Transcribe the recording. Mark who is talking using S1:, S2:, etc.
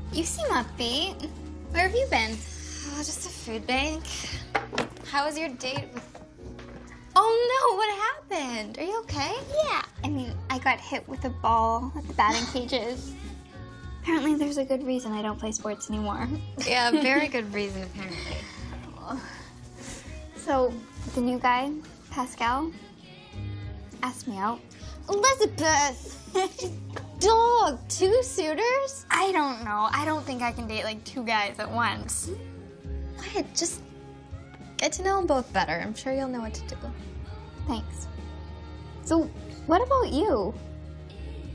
S1: You seem upbeat. Where have you been?
S2: Oh, just a food bank. How was your date with...
S1: Oh no, what happened? Are you okay?
S2: Yeah.
S1: I mean, I got hit with a ball at the batting cages. Apparently there's a good reason I don't play sports anymore.
S2: Yeah, very good reason, apparently.
S1: So, the new guy, Pascal, asked me out.
S2: Elizabeth! Dog, 2 suitors?
S1: I don't know. I don't think I can date like 2 guys at once.
S2: What? Just get to know them both better. I'm sure you'll know what to do.
S1: Thanks. So, what about you?